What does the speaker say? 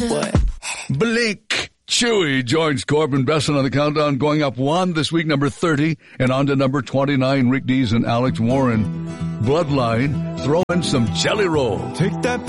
What? Blake Chewy joins Corbin Besson on the countdown, going up one this week, number 30, and on to number 29, Rick Dees and Alex Warren. Bloodline, throw in some jelly roll. Take that